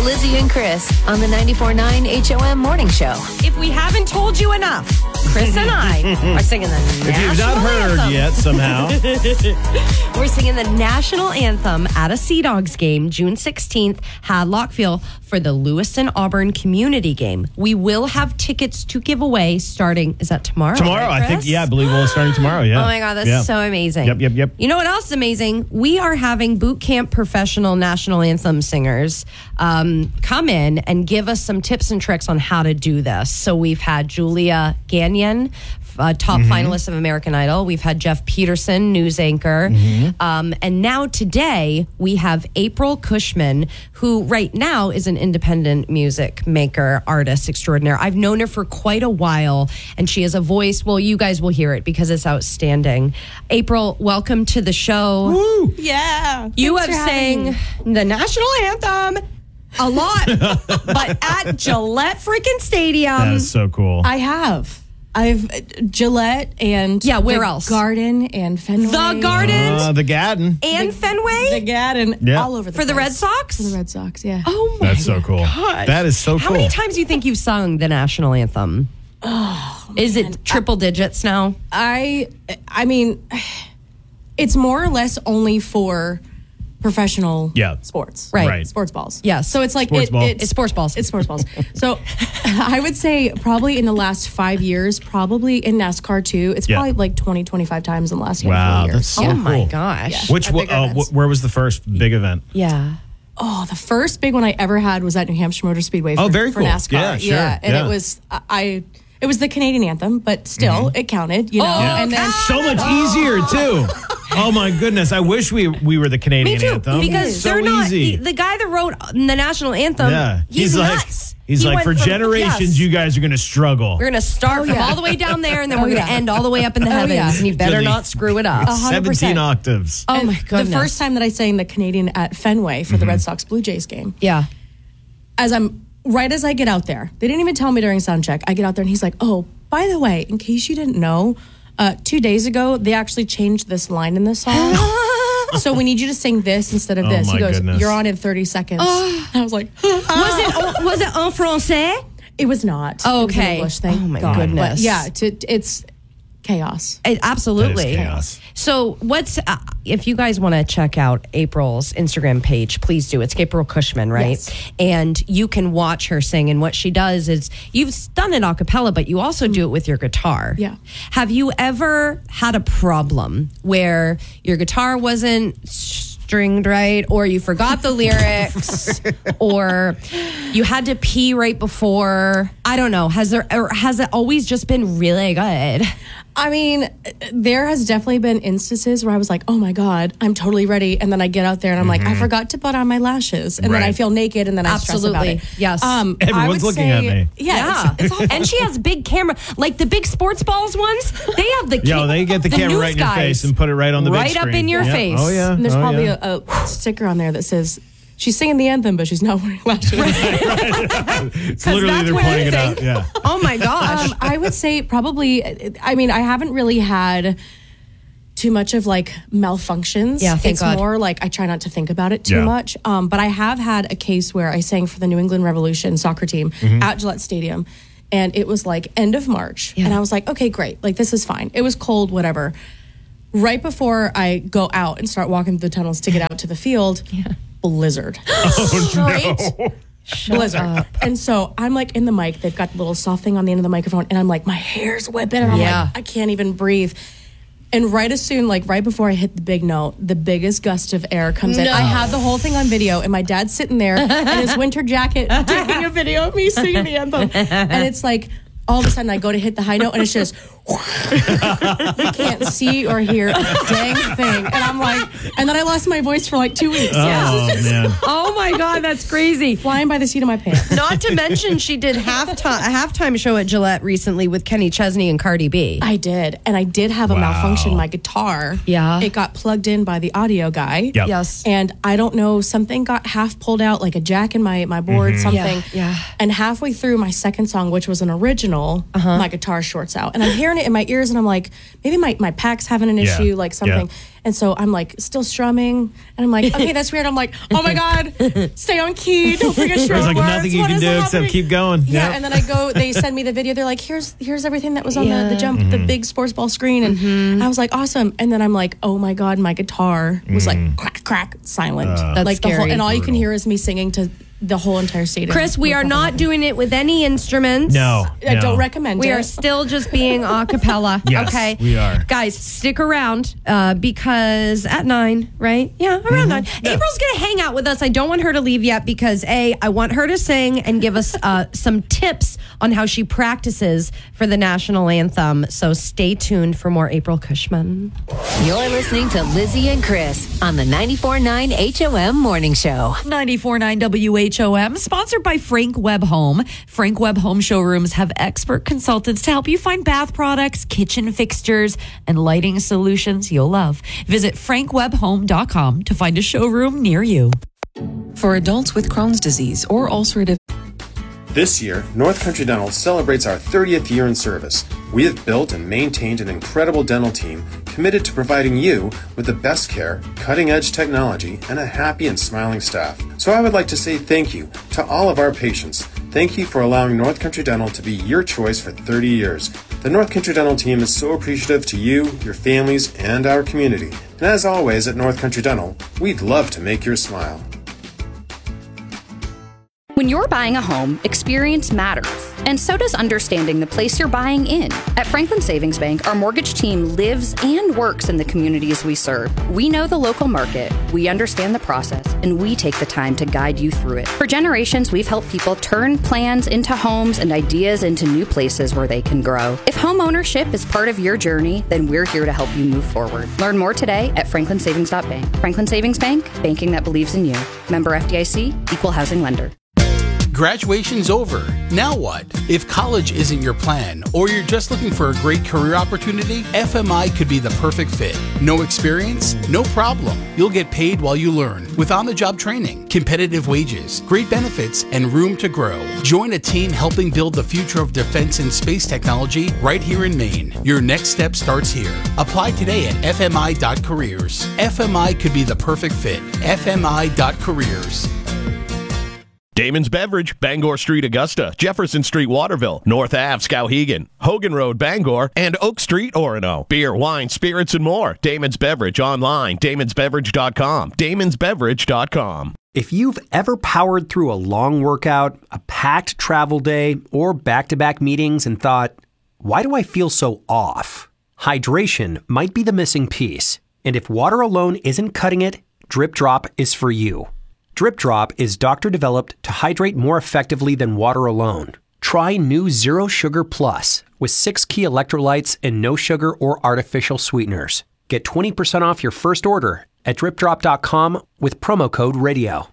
Lizzie and Chris on the 94.9 HOM Morning Show. If we haven't told you enough, Chris and I are singing the national If you've not heard anthem. yet, somehow. We're singing the national anthem at a Sea Dogs game, June 16th, Hadlockville, for the Lewiston-Auburn community game. We will have tickets to give away starting, is that tomorrow? Tomorrow, right, I think, Chris? I believe we'll starting tomorrow, yeah. Oh my God, that's so amazing. Yep. You know what else is amazing? We are having boot camp professional national anthem singers come in and give us some tips and tricks on how to do this. So we've had Julia Gagnon, top finalist of American Idol. We've had Jeff Peterson, news anchor. And now today we have April Cushman, who right now is an independent music maker, artist extraordinaire. I've known her for quite a while, and she has a voice. Well, you guys will hear it because it's outstanding. April, welcome to the show. Woo! Yeah. You Thanks have for having sang me. the national anthem a lot, but at Gillette freaking Stadium. That's so cool. I have. I've Gillette and where the else? Garden and Fenway. The Garden The Gadden. and Fenway The Garden. Yeah. All over the for the place. Red Sox. For the Red Sox, yeah. Oh my That's so cool. gosh. That is so How cool. many times do you think you've sung the national anthem? Is it triple digits now? I mean, it's more or less only for professional sports. Right. Sports balls. Yes. So it's like Sports ball. It's sports balls. It's sports balls. So I would say probably in the last 5 years, probably in NASCAR too, it's Yeah. probably like 20, 25 times in the last Wow, handful of years. that's so Oh cool. my gosh. Yeah. Which At bigger events. where was the first big event? Yeah. Oh, the first big one I ever had was at New Hampshire Motor Speedway for, Oh, very for cool. NASCAR. Yeah, sure. And Yeah. it was it was the Canadian anthem, but still it counted, you know. Yeah. And then So much easier too. Oh my goodness! I wish we were the Canadian Me too. anthem. Because so they're not easy. the guy that wrote the national anthem. Yeah, He's like nuts. he's He like went for from- generations, yes. you guys are going to struggle. We're going to start from yeah. all the way down there, and then we're going to yeah. end all the way up in the heavens, yeah. and you better Really? not screw it up. 100%. 17 octaves. Oh and my goodness. the first time that I sang the Canadian at Fenway for the Red Sox Blue Jays game, Yeah. as I get out there, they didn't even tell me during sound check. I get out there and he's like, "Oh, by the way, in case you didn't know, 2 days ago they actually changed this line in the song." So we need you to sing this instead of Oh, this. my He goes, goodness. "You're on in 30 seconds." I was like, Was it en français? it was not. Oh, It was in okay. English, thank Oh, my God. goodness. But yeah, it's chaos. Absolutely. That is chaos. So, if you guys want to check out April's Instagram page, please do. It's April Cushman, right? Yes. And you can watch her sing. And what she does is, you've done it a cappella, but you also do it with your guitar. Yeah. Have you ever had a problem where your guitar wasn't stringed right, or you forgot the lyrics, or you had to pee right before? I don't know. Has it always just been really good? I mean, there has definitely been instances where I was like, "Oh my God, I'm totally ready," and then I get out there and I'm like, "I forgot to put on my lashes," and then Right. I feel naked, and then I stress about Absolutely. it. Yes. I Everyone's would looking at say- me. Yeah, it's awful. And she has big camera, like the big sports balls ones. They have the Yo, they get the camera news right in your guys face and put it right on the big right up screen. in your Yeah. face. Oh yeah. And there's Oh, probably yeah. a sticker on there that says, "She's singing the anthem, but she's not wearing lashes." It's literally that's they're what you pointing it think. out. Yeah. Oh my gosh. I would say probably, I mean, I haven't really had too much of like malfunctions. Yeah, thank it's God. more like I try not to think about it too Yeah. much. But I have had a case where I sang for the New England Revolution soccer team at Gillette Stadium. And it was like end of March. Yeah. And I was like, okay, great. Like, this is fine. It was cold, whatever. Right before I go out and start walking through the tunnels to get out to the field, blizzard. Straight blizzard. And so I'm like in the mic. They've got the little soft thing on the end of the microphone. And I'm like, my hair's whipping. And I'm Yeah. like, I can't even breathe. And right before I hit the big note, the biggest gust of air comes in. No. I have the whole thing on video, and my dad's sitting there in his winter jacket taking a video of me singing the anthem. And it's like, all of a sudden I go to hit the high note, and it's just, you can't see or hear a dang thing. And I'm like, and then I lost my voice for like 2 weeks. Oh man. Oh my God, that's crazy. Flying by the seat of my pants. Not to mention, she did a halftime show at Gillette recently with Kenny Chesney and Cardi B. I did. And I did have a malfunction in my guitar. Yeah. It got plugged in by the audio guy. Yep. Yes. And I don't know, something got half pulled out, like a jack in my board, something. Yeah. And halfway through my second song, which was an original, my guitar shorts out. And I'm hearing hearing it in my ears, and I'm like, maybe my pack's having an issue, like something. Yeah. And so I'm like still strumming, and I'm like, okay, that's weird. I'm like, oh my God, stay on key. Don't forget your There's like words. nothing you What can is do except happening? keep going. Yeah, Yep. and then I go, they send me the video. They're like, here's everything that was on the jump, the big sports ball screen. And I was like, awesome. And then I'm like, oh my God, my guitar was like crack, crack, silent. That's like the whole, scary. and all you can hear is me singing to the whole entire stadium. Chris, we are not doing it with any instruments. No. I don't recommend We it. are still just being a cappella. Yes, okay. we are. Guys, stick around because at 9, right? Yeah, around 9. Yeah. April's going to hang out with us. I don't want her to leave yet because I want her to sing and give us some tips on how she practices for the national anthem. So stay tuned for more April Cushman. You're listening to Lizzie and Chris on the 94.9 HOM Morning Show. 94.9 WHOM, sponsored by Frank Webb Home. Frank Webb Home showrooms have expert consultants to help you find bath products, kitchen fixtures, and lighting solutions you'll love. Visit frankwebbhome.com to find a showroom near you. For adults with Crohn's disease or ulcerative. This year, North Country Dental celebrates our 30th year in service. We have built and maintained an incredible dental team committed to providing you with the best care, cutting-edge technology, and a happy and smiling staff. So I would like to say thank you to all of our patients. Thank you for allowing North Country Dental to be your choice for 30 years. The North Country Dental team is so appreciative to you, your families, and our community. And as always at North Country Dental, we'd love to make your smile. When you're buying a home, experience matters, and so does understanding the place you're buying in. At Franklin Savings Bank, our mortgage team lives and works in the communities we serve. We know the local market, we understand the process, and we take the time to guide you through it. For generations, we've helped people turn plans into homes and ideas into new places where they can grow. If home ownership is part of your journey, then we're here to help you move forward. Learn more today at franklinsavings.bank. Franklin Savings Bank, banking that believes in you. Member FDIC, equal housing lender. Graduation's over. Now what? If college isn't your plan, or you're just looking for a great career opportunity, FMI could be the perfect fit. No experience? No problem. You'll get paid while you learn with on-the-job training, competitive wages, great benefits, and room to grow. Join a team helping build the future of defense and space technology right here in Maine. Your next step starts here. Apply today at fmi.careers. FMI could be the perfect fit. fmi.careers. Damon's Beverage, Bangor Street, Augusta, Jefferson Street, Waterville, North Ave, Skowhegan, Hogan Road, Bangor, and Oak Street, Orono. Beer, wine, spirits, and more. Damon's Beverage online, damonsbeverage.com, damonsbeverage.com. If you've ever powered through a long workout, a packed travel day, or back-to-back meetings and thought, why do I feel so off? Hydration might be the missing piece. And if water alone isn't cutting it, Drip Drop is for you. Drip Drop is doctor-developed to hydrate more effectively than water alone. Try new Zero Sugar Plus with 6 key electrolytes and no sugar or artificial sweeteners. Get 20% off your first order at dripdrop.com with promo code RADIO.